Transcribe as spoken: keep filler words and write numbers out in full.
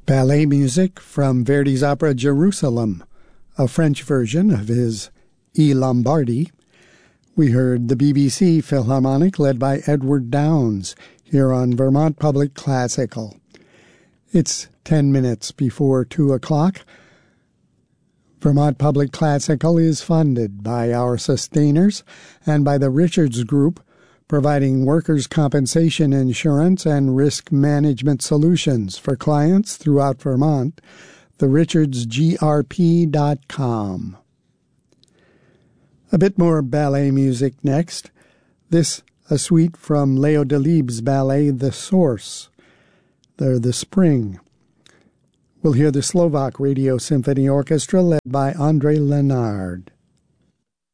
Ballet music from Verdi's opera Jerusalem, a French version of his I Lombardi. We heard the B B C Philharmonic led by Edward Downes here on Vermont Public Classical. It's ten minutes before two o'clock. Vermont Public Classical is funded by our sustainers and by the Richards Group, providing workers' compensation insurance and risk management solutions for clients throughout Vermont. the richards g r p dot com. A bit more ballet music next. This, a suite from Leo Delibes' ballet The Source. They're the Spring. We'll hear the Slovak Radio Symphony Orchestra led by André Lenard.